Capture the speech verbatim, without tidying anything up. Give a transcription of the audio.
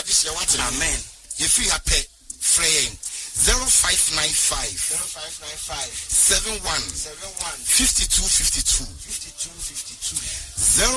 this year. What? Amen. If you are pay fraying zero five nine five zero five nine five seven one seven one fifty two fifty two fifty two fifty two zero